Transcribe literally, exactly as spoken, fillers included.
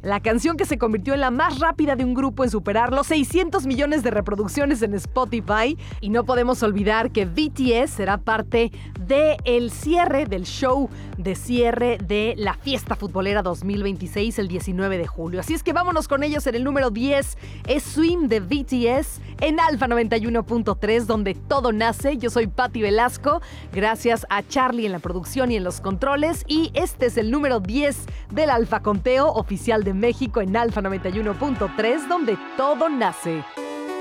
la canción que se convirtió en la más rápida de un grupo en superar los seiscientos millones de reproducciones en Spotify. Y no podemos olvidar que B T S será parte del cierre del show de cierre de la fiesta futbolera dos mil veintiséis el diecinueve de julio. Así es que vámonos con ellos. En el número diez es Swim de B T S en Alfa noventa y uno punto tres, donde todo nace. Yo soy Patti Velasco, gracias a Charlie en la producción y en los controles, y este es el número diez del Alfa Conteo oficial de México en Alfa noventa y uno punto tres, donde todo nace.